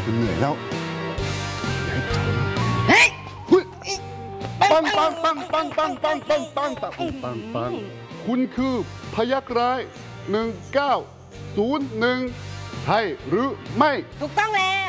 มันเหนื่อยแล้วอย่าให้เธอเฮ้ยเฮ้ยปังปังปังปังปังปังปังปังปังปังปังคุณคือพยักร้าย1901ใช่หรือไม่ถูกต้องแล้ว